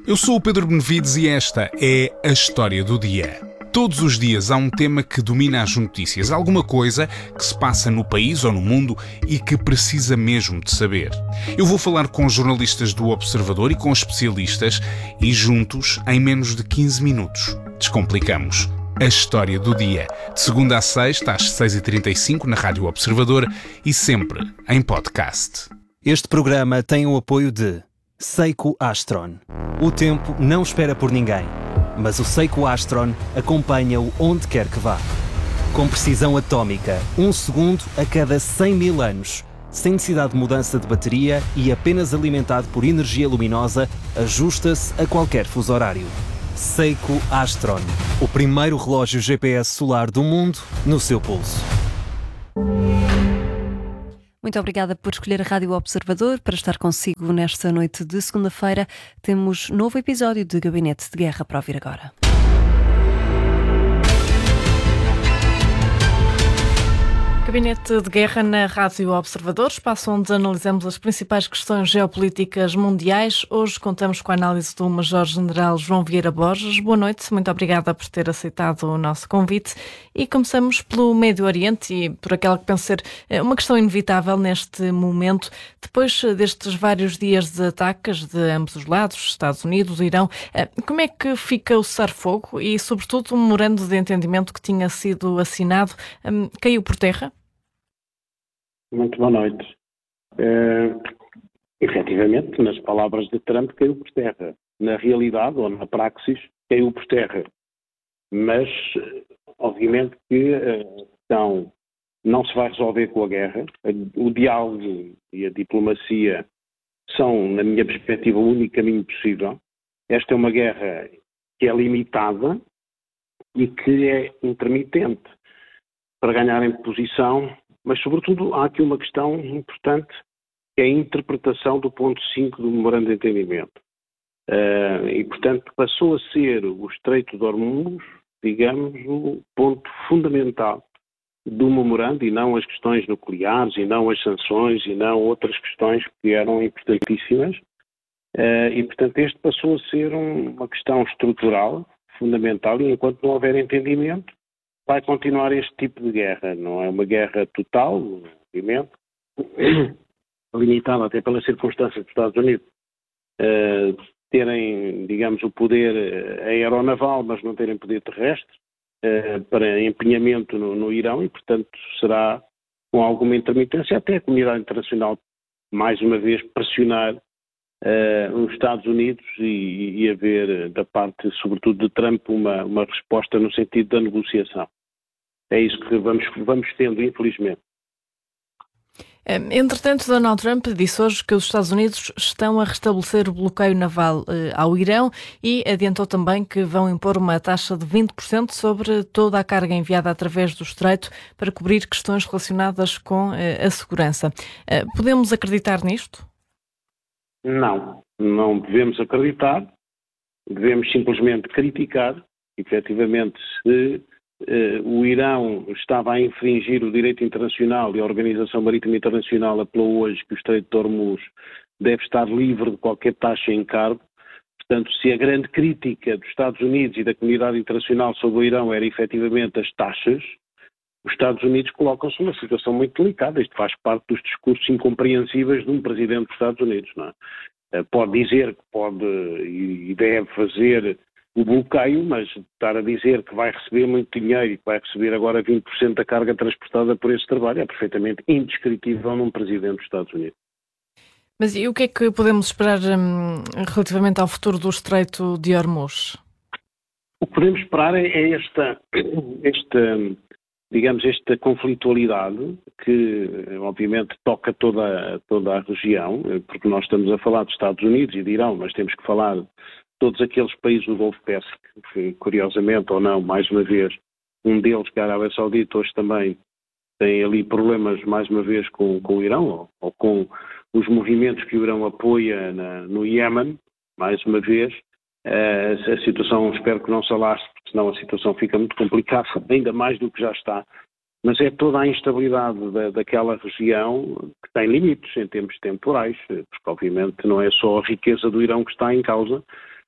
Eu sou o Pedro Benevides e esta é a História do Dia. Todos os dias há um tema que domina as notícias, alguma coisa que se passa no país ou no mundo e que precisa mesmo de saber. Eu vou falar com jornalistas do Observador e com especialistas e juntos, em menos de 15 minutos, descomplicamos a História do Dia. De segunda a sexta, às 6h35 na Rádio Observador e sempre em podcast. Este programa tem o apoio de Seiko Astron. O tempo não espera por ninguém, mas o Seiko Astron acompanha-o onde quer que vá. Com precisão atómica, 1 segundo a cada 100 mil anos, sem necessidade de mudança de bateria e apenas alimentado por energia luminosa, ajusta-se a qualquer fuso horário. Seiko Astron, o primeiro relógio GPS solar do mundo no seu pulso. Muito obrigada por escolher a Rádio Observador para estar consigo nesta noite de segunda-feira. Temos novo episódio de Gabinete de Guerra para ouvir agora. Gabinete de Guerra na Rádio Observador, espaço onde analisamos as principais questões geopolíticas mundiais. Hoje contamos com a análise do Major-General João Vieira Borges. Boa noite, muito obrigada por ter aceitado o nosso convite. E começamos pelo Médio Oriente e por aquela que penso ser uma questão inevitável neste momento. Depois destes vários dias de ataques de ambos os lados, Estados Unidos e Irão, como é que fica o cessar-fogo e, sobretudo, o memorando de entendimento que tinha sido assinado caiu por terra? Muito boa noite. Efetivamente, nas palavras de Trump, caiu por terra. Na realidade, ou na praxis, caiu por terra. Mas, obviamente, que a questão não se vai resolver com a guerra. O diálogo e a diplomacia são, na minha perspectiva, o único caminho possível. Esta é uma guerra que é limitada e que é intermitente. Para ganhar em posição, mas, sobretudo, há aqui uma questão importante, que é a interpretação do ponto 5 do Memorando de Entendimento. E, portanto, passou a ser o Estreito de Hormuz, digamos, o ponto fundamental do Memorando, e não as questões nucleares, e não as sanções, e não outras questões que eram importantíssimas. E, portanto, este passou a ser uma questão estrutural, fundamental, e enquanto não houver entendimento, vai continuar este tipo de guerra. Não é uma guerra total, obviamente, limitada até pelas circunstâncias dos Estados Unidos terem, digamos, o poder aeronaval, mas não terem poder terrestre, para empenhamento no Irão, e, portanto, será com alguma intermitência até a comunidade internacional, mais uma vez, pressionar os Estados Unidos e haver, da parte, sobretudo, de Trump, uma resposta no sentido da negociação. É isso que vamos tendo, infelizmente. Entretanto, Donald Trump disse hoje que os Estados Unidos estão a restabelecer o bloqueio naval ao Irão e adiantou também que vão impor uma taxa de 20% sobre toda a carga enviada através do Estreito para cobrir questões relacionadas com a segurança. Podemos acreditar nisto? Não devemos acreditar, devemos simplesmente criticar, efetivamente, se o Irão estava a infringir o direito internacional e a Organização Marítima Internacional apelou hoje que o Estreito de Hormuz deve estar livre de qualquer taxa e encargo. Portanto, se a grande crítica dos Estados Unidos e da comunidade internacional sobre o Irão era efetivamente as taxas, os Estados Unidos colocam-se numa situação muito delicada. Isto faz parte dos discursos incompreensíveis de um presidente dos Estados Unidos, não é? Pode dizer que pode e deve fazer o bloqueio, mas estar a dizer que vai receber muito dinheiro e que vai receber agora 20% da carga transportada por esse trabalho é perfeitamente indescritível num presidente dos Estados Unidos. Mas e o que é que podemos esperar relativamente ao futuro do Estreito de Hormuz? O que podemos esperar é esta conflitualidade que, obviamente, toca toda a região, porque nós estamos a falar dos Estados Unidos e de Irão, mas temos que falar de todos aqueles países do Golfo Pérsico, que, curiosamente ou não, mais uma vez, um deles, que é a Arábia Saudita, hoje também tem ali problemas, mais uma vez, com o Irão, ou com os movimentos que o Irão apoia no Iémen, mais uma vez. A situação, espero que não se alastre, porque senão a situação fica muito complicada, ainda mais do que já está. Mas é toda a instabilidade daquela região que tem limites em termos temporais, porque obviamente não é só a riqueza do Irão que está em causa,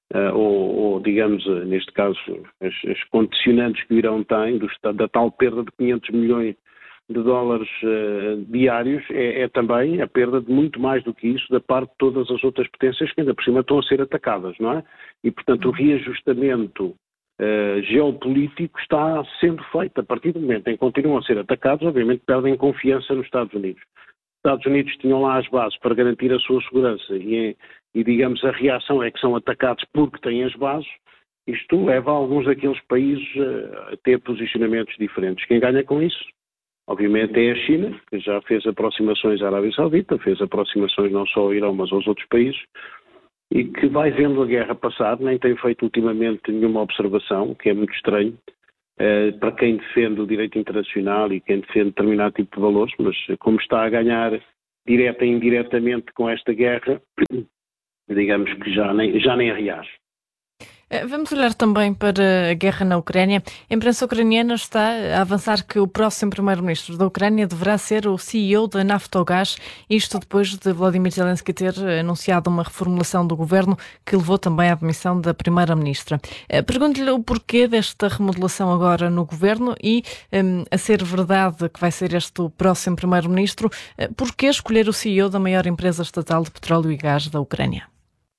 ou digamos, neste caso, as condicionantes que o Irão tem, da tal perda de 500 milhões de dólares diários, é também a perda de muito mais do que isso da parte de todas as outras potências que ainda por cima estão a ser atacadas, não é? E, portanto, o reajustamento geopolítico está sendo feito a partir do momento em que continuam a ser atacados, obviamente perdem confiança nos Estados Unidos. Os Estados Unidos tinham lá as bases para garantir a sua segurança e digamos, a reação é que são atacados porque têm as bases. Isto leva alguns daqueles países a ter posicionamentos diferentes. Quem ganha com isso? Obviamente é a China, que já fez aproximações à Arábia Saudita, fez aproximações não só ao Irão, mas aos outros países, e que vai vendo a guerra passar, nem tem feito ultimamente nenhuma observação, o que é muito estranho, para quem defende o direito internacional e quem defende determinado tipo de valores, mas como está a ganhar direta e indiretamente com esta guerra, digamos que já nem reage. Vamos olhar também para a guerra na Ucrânia. A imprensa ucraniana está a avançar que o próximo primeiro-ministro da Ucrânia deverá ser o CEO da Naftogaz, isto depois de Volodymyr Zelensky ter anunciado uma reformulação do governo que levou também à demissão da primeira-ministra. Pergunto-lhe o porquê desta remodelação agora no governo e, a ser verdade que vai ser este o próximo primeiro-ministro, porquê escolher o CEO da maior empresa estatal de petróleo e gás da Ucrânia?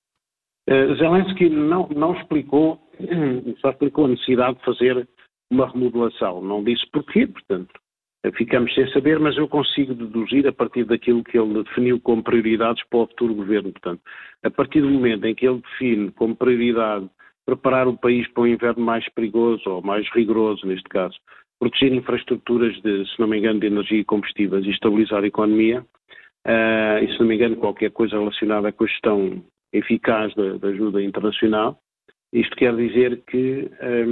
Zelensky não explicou, só explicou a necessidade de fazer uma remodelação. Não disse porquê, portanto, ficamos sem saber, mas eu consigo deduzir a partir daquilo que ele definiu como prioridades para o futuro governo. Portanto, a partir do momento em que ele define como prioridade preparar o país para um inverno mais perigoso, ou mais rigoroso neste caso, proteger infraestruturas se não me engano, de energia e combustíveis e estabilizar a economia, e se não me engano, qualquer coisa relacionada com a gestão eficaz da ajuda internacional. Isto quer dizer que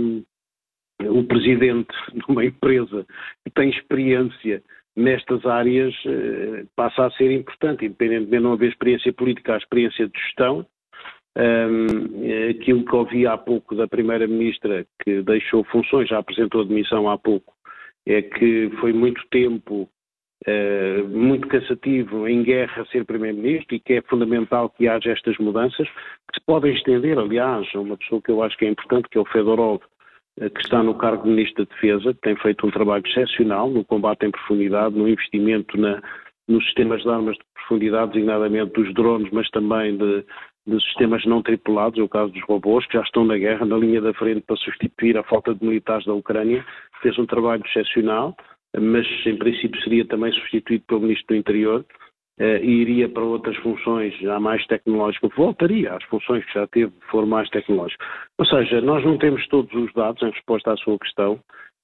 o presidente de uma empresa que tem experiência nestas áreas passa a ser importante, independentemente de não haver experiência política, há experiência de gestão. Aquilo que ouvi há pouco da primeira-ministra, que deixou funções, já apresentou a demissão há pouco, é que foi muito tempo muito cansativo em guerra ser primeiro-ministro e que é fundamental que haja estas mudanças, que se podem estender, aliás, a uma pessoa que eu acho que é importante, que é o Fedorov, que está no cargo de Ministro da Defesa, que tem feito um trabalho excepcional no combate em profundidade, no investimento nos sistemas de armas de profundidade, designadamente dos drones, mas também de sistemas não tripulados, é o caso dos robôs, que já estão na guerra, na linha da frente para substituir a falta de militares da Ucrânia. Fez um trabalho excepcional, mas em princípio seria também substituído pelo Ministro do Interior e iria para outras funções já mais tecnológicas, voltaria às funções que já teve, for mais tecnológicas. Ou seja, nós não temos todos os dados em resposta à sua questão.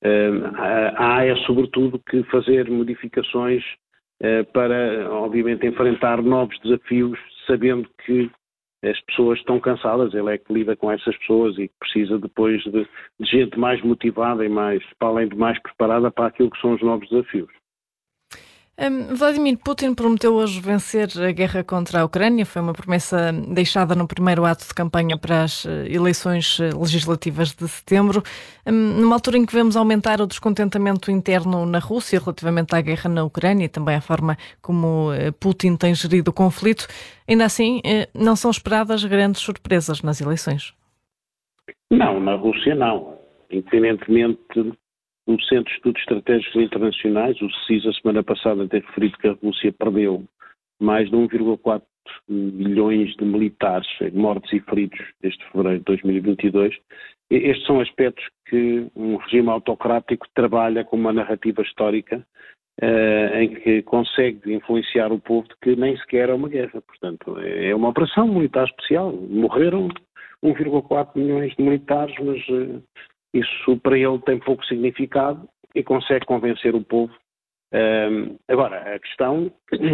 Há sobretudo que fazer modificações para, obviamente, enfrentar novos desafios, sabendo que as pessoas estão cansadas, ele é que lida com essas pessoas e que precisa depois de gente mais motivada e mais, para além de mais preparada para aquilo que são os novos desafios. Vladimir Putin prometeu hoje vencer a guerra contra a Ucrânia. Foi uma promessa deixada no primeiro ato de campanha para as eleições legislativas de setembro. Numa altura em que vemos aumentar o descontentamento interno na Rússia relativamente à guerra na Ucrânia e também à forma como Putin tem gerido o conflito, ainda assim não são esperadas grandes surpresas nas eleições. Não, na Rússia não. Independentemente do Centro de Estudos Estratégicos Internacionais, o CIS, a semana passada, tem referido que a Rússia perdeu mais de 1,4 milhões de militares, mortos e feridos desde fevereiro de 2022. Estes são aspectos que um regime autocrático trabalha com uma narrativa histórica em que consegue influenciar o povo de que nem sequer é uma guerra. Portanto, é uma operação militar especial. Morreram 1,4 milhões de militares, mas isso para ele tem pouco significado e consegue convencer o povo. Agora, a questão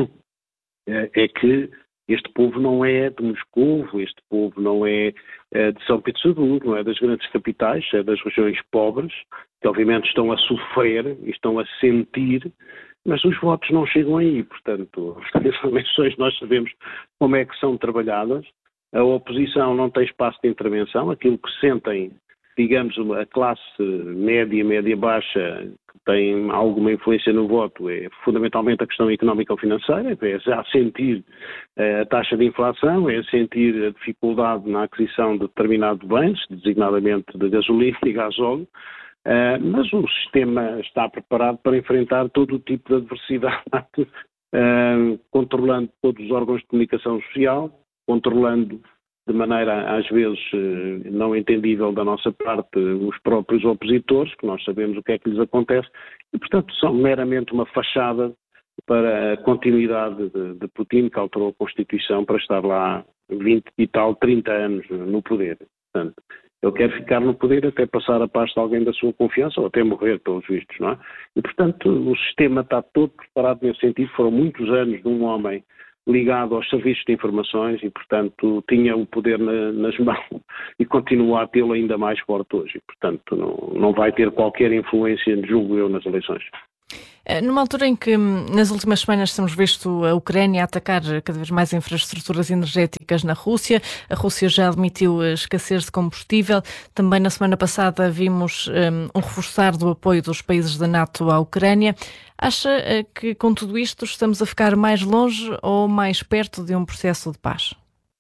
é que este povo não é de Moscou, este povo não é de São Petersburgo, não é das grandes capitais, é das regiões pobres, que obviamente estão a sofrer e estão a sentir, mas os votos não chegam aí. Portanto, as eleições nós sabemos como é que são trabalhadas, a oposição não tem espaço de intervenção, aquilo que sentem, digamos, a classe média, média-baixa, tem alguma influência no voto é fundamentalmente a questão económica ou financeira, é já sentir a taxa de inflação, é sentir a dificuldade na aquisição de determinados bens, designadamente de gasolina e gasóleo, mas o sistema está preparado para enfrentar todo o tipo de adversidade, controlando todos os órgãos de comunicação social, controlando de maneira às vezes não entendível da nossa parte os próprios opositores, que nós sabemos o que é que lhes acontece, e portanto são meramente uma fachada para a continuidade de Putin, que alterou a Constituição para estar lá 20 e tal, 30 anos no poder. Portanto, ele quer ficar no poder até passar a pasta a alguém da sua confiança ou até morrer, pelos vistos, não é? E, portanto, o sistema está todo preparado nesse sentido. Foram muitos anos de um homem ligado aos serviços de informações e, portanto, tinha o poder nas mãos e continua a tê-lo ainda mais forte hoje. E, portanto, não vai ter qualquer influência, julgo eu, nas eleições. Numa altura em que nas últimas semanas temos visto a Ucrânia atacar cada vez mais infraestruturas energéticas na Rússia, a Rússia já admitiu a escassez de combustível, também na semana passada vimos um reforçar do apoio dos países da NATO à Ucrânia. Acha que com tudo isto estamos a ficar mais longe ou mais perto de um processo de paz?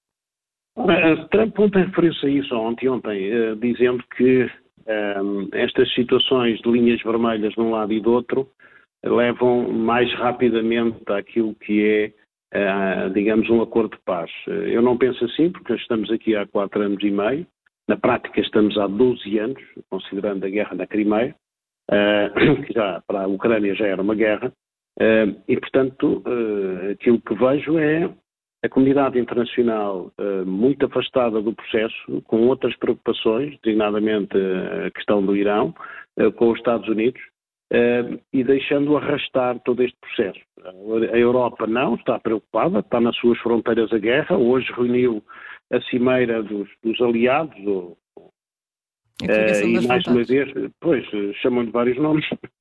Trump ontem referiu-se a isso, ontem, dizendo que estas situações de linhas vermelhas de um lado e do outro levam mais rapidamente àquilo que é, digamos, um acordo de paz. Eu não penso assim, porque estamos aqui há 4 anos e meio, na prática estamos há 12 anos, considerando a guerra da Crimeia, que já para a Ucrânia já era uma guerra, e portanto aquilo que vejo é a comunidade internacional muito afastada do processo, com outras preocupações, designadamente a questão do Irão, com os Estados Unidos, e deixando arrastar todo este processo. A Europa não, está preocupada, está nas suas fronteiras a guerra, hoje reuniu a cimeira dos aliados, e mais uma vez, pois, chamam-lhe vários nomes,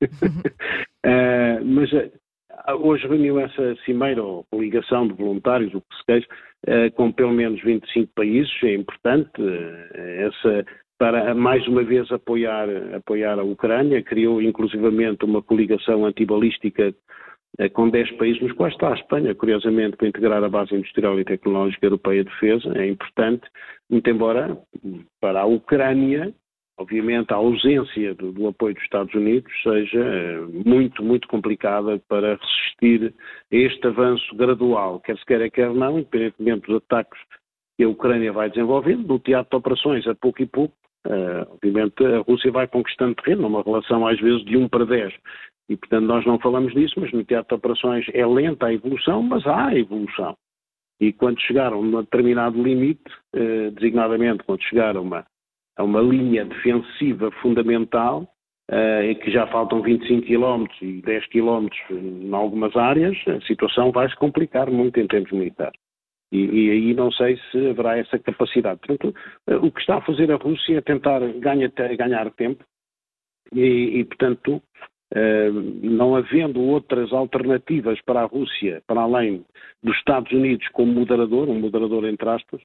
mas hoje reuniu essa cimeira, ou coligação de voluntários, o que se queira, com pelo menos 25 países, é importante, para mais uma vez apoiar a Ucrânia, criou inclusivamente uma coligação antibalística com 10 países, nos quais está a Espanha, curiosamente, para integrar a base industrial e tecnológica europeia de defesa, é importante, muito embora para a Ucrânia, obviamente a ausência do apoio dos Estados Unidos seja muito, muito complicada para resistir a este avanço gradual, quer se queira, quer não, independentemente dos ataques que a Ucrânia vai desenvolvendo, no teatro de operações a pouco e pouco, obviamente a Rússia vai conquistando terreno, numa relação às vezes de 1:10, e portanto nós não falamos disso, mas no teatro de operações é lenta a evolução, mas há a evolução. E quando chegar a um determinado limite, designadamente quando chegar a uma linha defensiva fundamental, em que já faltam 25 km e 10 km em algumas áreas, a situação vai se complicar muito em termos militares. E aí não sei se haverá essa capacidade. Portanto, o que está a fazer a Rússia é tentar ganhar tempo e portanto, não havendo outras alternativas para a Rússia, para além dos Estados Unidos como moderador, um moderador entre aspas,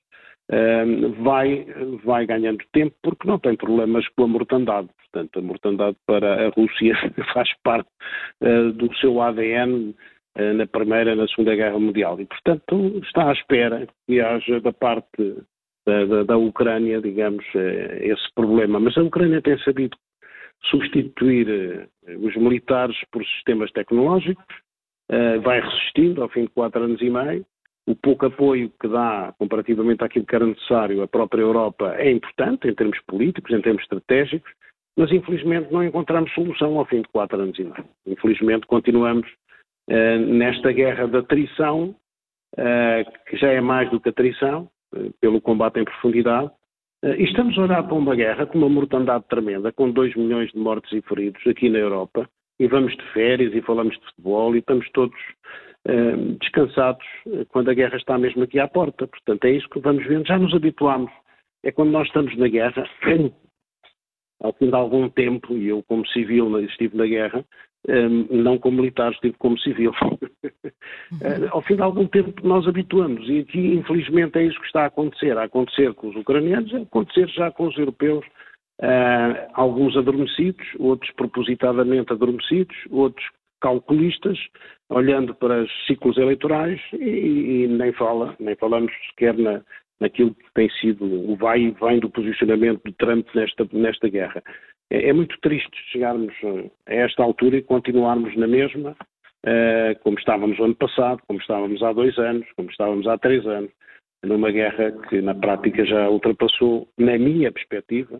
vai ganhando tempo porque não tem problemas com a mortandade. Portanto, a mortandade para a Rússia faz parte do seu ADN na Primeira e na Segunda Guerra Mundial. E, portanto, está à espera que haja da parte da Ucrânia, digamos, esse problema. Mas a Ucrânia tem sabido substituir os militares por sistemas tecnológicos, vai resistindo ao fim de 4 anos e meio. O pouco apoio que dá, comparativamente àquilo que era necessário, a própria Europa é importante, em termos políticos, em termos estratégicos, mas infelizmente não encontramos solução ao fim de 4 anos e meio. Infelizmente continuamos nesta guerra da atrição, que já é mais do que atrição, pelo combate em profundidade, e estamos a olhar para uma guerra com uma mortandade tremenda, com 2 milhões de mortos e feridos aqui na Europa, e vamos de férias e falamos de futebol e estamos todos descansados quando a guerra está mesmo aqui à porta. Portanto, é isso que vamos vendo, já nos habituámos. É quando nós estamos na guerra, ao fim de algum tempo, e eu como civil estive na guerra, não como militar, estive como civil. Ao fim de algum tempo nós habituamos, e aqui infelizmente é isso que está a acontecer com os ucranianos, a acontecer já com os europeus, alguns adormecidos, outros propositadamente adormecidos, outros calculistas, olhando para os ciclos eleitorais e nem falamos sequer naquilo que tem sido o vai e vem do posicionamento de Trump nesta guerra. É muito triste chegarmos a esta altura e continuarmos na mesma, como estávamos no ano passado, como estávamos há 2 anos, como estávamos há 3 anos, numa guerra que na prática já ultrapassou, na minha perspectiva,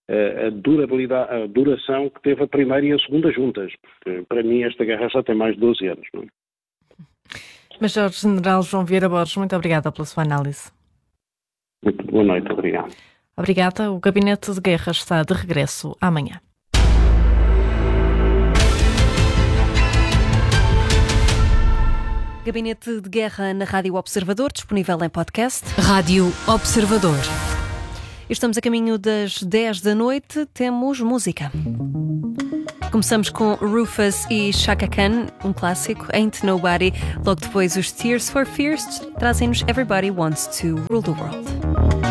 a duração que teve a primeira e a segunda juntas, porque para mim esta guerra já tem mais de 12 anos. Não é? Major-General João Vieira Borges, muito obrigada pela sua análise. Muito boa noite, obrigado. Obrigada. O Gabinete de Guerra está de regresso amanhã. Gabinete de Guerra na Rádio Observador, disponível em podcast. Rádio Observador. Estamos a caminho das 10 da noite, temos música. Começamos com Rufus e Chaka Khan, um clássico, Ain't Nobody. Logo depois os Tears for Fears trazem-nos Everybody Wants to Rule the World.